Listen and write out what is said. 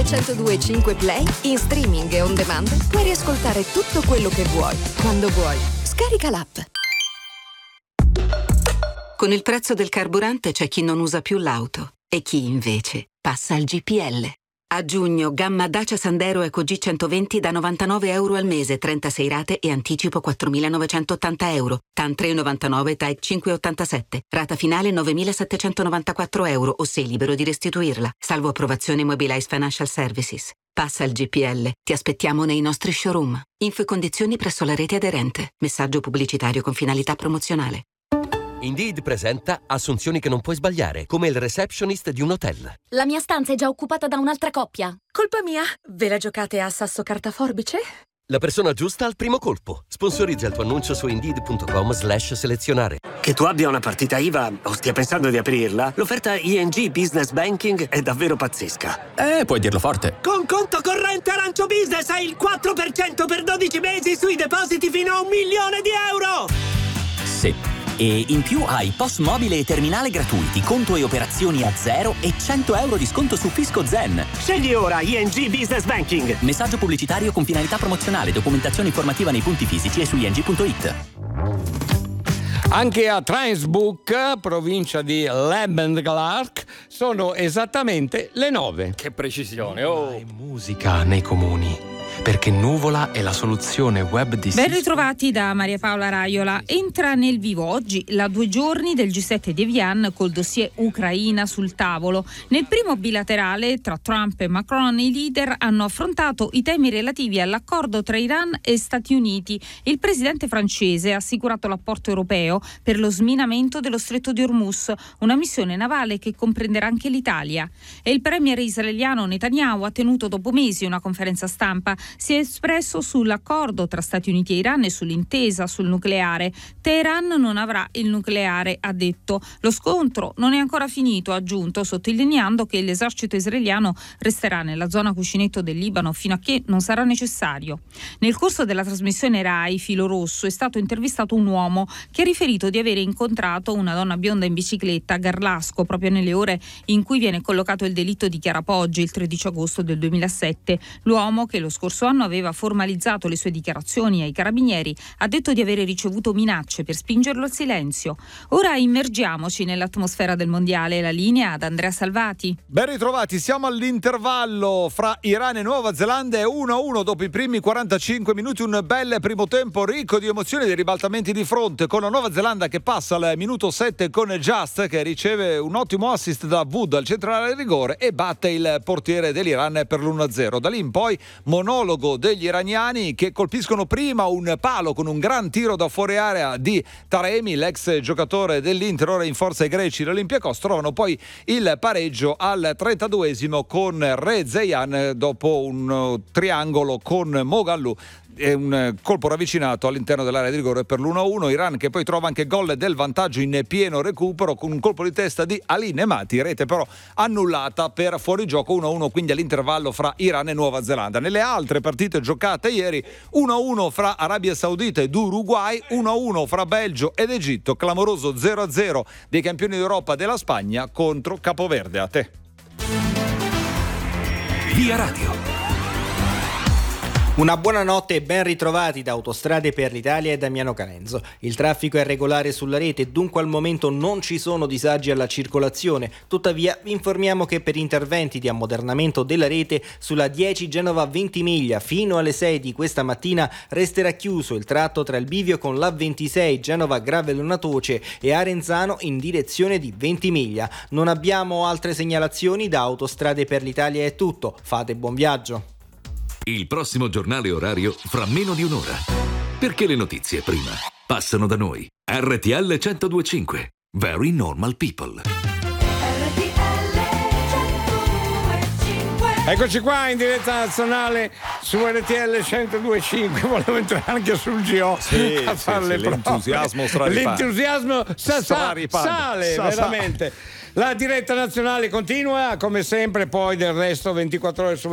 102.5 Play, in streaming e on demand, puoi riascoltare tutto quello che vuoi, quando vuoi. Scarica l'app. Con il prezzo del carburante c'è chi non usa più l'auto e chi invece passa al GPL. A giugno, gamma Dacia Sandero Eco G120 da €99 al mese, 36 rate e anticipo €4.980. TAN 3,99, TAEC 5,87. Rata finale €9.794 o sei libero di restituirla. Salvo approvazione Mobilize Financial Services. Passa al GPL. Ti aspettiamo nei nostri showroom. Info e condizioni presso la rete aderente. Messaggio pubblicitario con finalità promozionale. Indeed presenta assunzioni che non puoi sbagliare, come il receptionist di un hotel. La mia stanza è già occupata da un'altra coppia. Colpa mia. Ve la giocate a sasso carta forbice? La persona giusta al primo colpo. Sponsorizza il tuo annuncio su Indeed.com/selezionare. Che tu abbia una partita IVA o stia pensando di aprirla, l'offerta ING Business Banking è davvero pazzesca. Puoi dirlo forte. Con conto corrente Arancio Business hai il 4% per 12 mesi sui depositi fino a €1.000.000. Sì. E in più hai POS mobile e terminale gratuiti, conto e operazioni a zero e €100 di sconto su Fisco Zen. Scegli ora ING Business Banking. Messaggio pubblicitario con finalità promozionale. Documentazione informativa nei punti fisici e su ing.it. Anche a Trainsbrook, provincia di Lebendglark, sono esattamente le 9. Che precisione, oh! E musica nei comuni, perché Nuvola è la soluzione web di... Ben ritrovati da Maria Paola Raiola. Entra nel vivo oggi la 2 giorni del G7 di Evian col dossier Ucraina sul tavolo. Nel primo bilaterale tra Trump e Macron i leader hanno affrontato i temi relativi all'accordo tra Iran e Stati Uniti. Il presidente francese ha assicurato l'apporto europeo per lo sminamento dello stretto di Hormuz, una missione navale che comprenderà anche l'Italia. E il premier israeliano Netanyahu ha tenuto dopo mesi una conferenza stampa. Si è espresso sull'accordo tra Stati Uniti e Iran e sull'intesa sul nucleare. Teheran non avrà il nucleare, ha detto. Lo scontro non è ancora finito, ha aggiunto, sottolineando che l'esercito israeliano resterà nella zona cuscinetto del Libano fino a che non sarà necessario. Nel corso della trasmissione Rai Filo Rosso è stato intervistato un uomo che ha riferito di avere incontrato una donna bionda in bicicletta a Garlasco proprio nelle ore in cui viene collocato il delitto di Chiara Poggi il 13 agosto del 2007. L'uomo, che lo scorso anno aveva formalizzato le sue dichiarazioni ai carabinieri, ha detto di avere ricevuto minacce per spingerlo al silenzio. Ora immergiamoci nell'atmosfera del mondiale. La linea ad Andrea Salvati. Ben ritrovati, siamo all'intervallo fra Iran e Nuova Zelanda, è 1-1 dopo i primi 45 minuti, un bel primo tempo ricco di emozioni e di ribaltamenti di fronte, con la Nuova Zelanda che passa al minuto 7 con Just, che riceve un ottimo assist da Wood al centrale del rigore e batte il portiere dell'Iran per l'1-0. Da lì in poi monologo degli iraniani che colpiscono prima un palo con un gran tiro da fuori area di Taremi, l'ex giocatore dell'Inter, ora in forza ai greci l'Olympiakos. Trovano poi il pareggio al 32esimo con Rezeyan dopo un triangolo con Mogallou e un colpo ravvicinato all'interno dell'area di rigore per l'1-1. Iran che poi trova anche gol del vantaggio in pieno recupero con un colpo di testa di Ali Nemati, rete però annullata per fuorigioco. 1-1 quindi all'intervallo fra Iran e Nuova Zelanda. Nelle altre partite giocate ieri, 1-1 fra Arabia Saudita ed Uruguay, 1-1 fra Belgio ed Egitto, clamoroso 0-0 dei campioni d'Europa della Spagna contro Capoverde. A te. Via Radio. Una buona notte e ben ritrovati da Autostrade per l'Italia e Damiano Carenzo. Il traffico è regolare sulla rete, dunque al momento non ci sono disagi alla circolazione. Tuttavia vi informiamo che per interventi di ammodernamento della rete sulla 10 Genova-Ventimiglia fino alle 6 di questa mattina resterà chiuso il tratto tra il bivio con l'A26 Genova-Gravellonatoce e Arenzano in direzione di Ventimiglia. Non abbiamo altre segnalazioni, da Autostrade per l'Italia è tutto. Fate buon viaggio. Il prossimo giornale orario fra meno di un'ora. Perché le notizie prima passano da noi. RTL 102.5. Very Normal People. Eccoci qua in diretta nazionale su RTL 102.5. Volevo entrare anche sul GO a fare le prove. L'entusiasmo straripante. L'entusiasmo sale veramente. La diretta nazionale continua come sempre, poi del resto 24 ore su